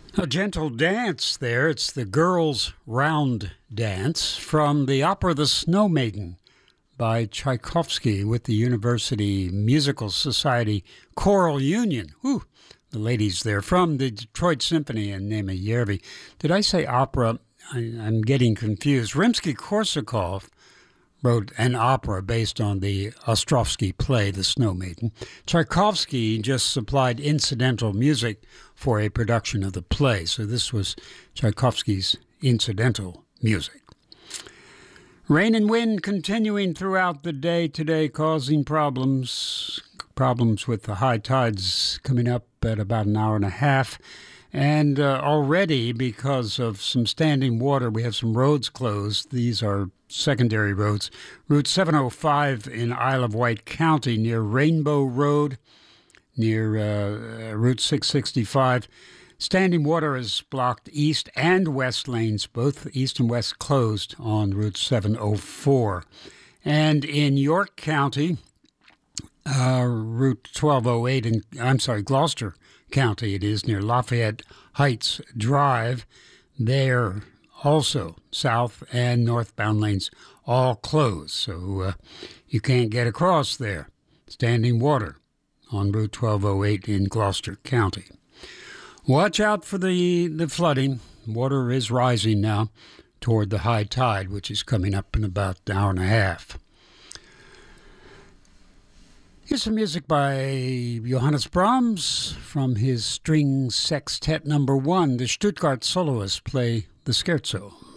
A gentle dance there. It's the Girls' Round Dance from the opera The Snow Maiden by Tchaikovsky with the University Musical Society Choral Union. Whew, the ladies there from the Detroit Symphony and Nema Yervi. Did I say opera? I'm getting confused. Rimsky-Korsakov wrote an opera based on the Ostrovsky play, The Snow Maiden. Tchaikovsky just supplied incidental music for a production of the play, so this was Tchaikovsky's incidental music. Rain and wind continuing throughout the day today, causing problems with the high tides coming up at about an hour and a half. And already, because of some standing water, we have some roads closed. These are secondary roads. Route 705 in Isle of Wight County near Rainbow Road, near Route 665. Standing water is blocked east and west lanes, both east and west closed on Route 704. And in York County, Route 1208 Gloucester County, it is near Lafayette Heights Drive. There also south and northbound lanes all closed, so you can't get across there. Standing water on Route 1208 in Gloucester County. Watch out for the flooding. Water is rising now toward the high tide, which is coming up in about an hour and a half. Here's some music by Johannes Brahms from his String Sextet No. 1. The Stuttgart soloists play the scherzo.